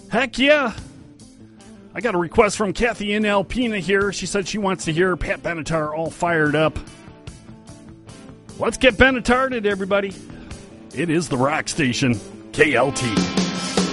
Heck yeah. I got a request from Kathy in Alpena here. She said she wants to hear Pat Benatar all fired up. Let's get Benatarted, everybody. It is the Rock Station, KLT.